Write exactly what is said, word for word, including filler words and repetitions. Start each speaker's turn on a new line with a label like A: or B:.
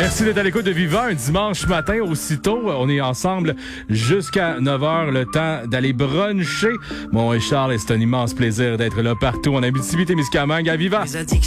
A: Merci d'être à l'écoute de Vivant un dimanche matin aussitôt. On est ensemble jusqu'à neuf heures, le temps d'aller bruncher. Mon et Charles, et c'est un immense plaisir d'être là partout en Abitibi-Témiscamingue à Vivant.